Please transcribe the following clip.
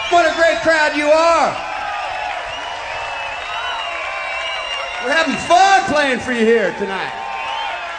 What a great crowd you are. We're having fun playing for you here tonight.